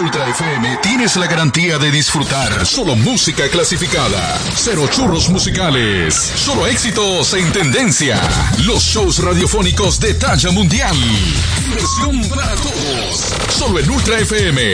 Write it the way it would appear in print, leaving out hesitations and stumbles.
Ultra FM tienes la garantía de disfrutar solo música clasificada, cero churros musicales, solo éxitos en tendencia, los shows radiofónicos de talla mundial, diversión para todos, solo en Ultra FM.